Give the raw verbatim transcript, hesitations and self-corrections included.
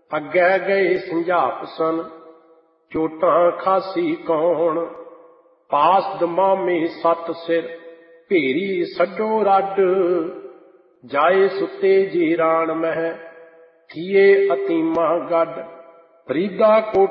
ਅੱਗੇ ਗਏ ਸੰਝਾਪ ਸਨ ਚੋਟਾਂ ਖਾਸੀ ਕੌਣ। ਪਾਸ ਦਮਾਮੇ ਸੱਤ ਸਿਰ ਭੇਰੀ ਸੱਡੋ ਰੱਡ। ਜਾਏ ਸੁੱਤੇ ਜੀ ਰਾਣ ਮਹਿ ਥੀਏ ਅਤੀਮਾ ਗੱਡ। ਫਰੀਦਾ ਕੋਟ